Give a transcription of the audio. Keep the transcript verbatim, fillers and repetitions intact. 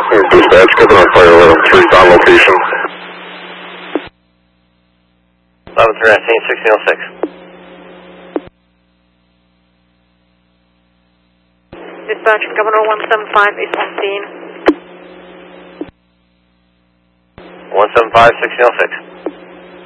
Dispatch, Governor Fire eleven three on location. eleven three nineteen, sixteen oh six. Dispatch, Governor one seven five is on scene. one seven five, sixteen oh six.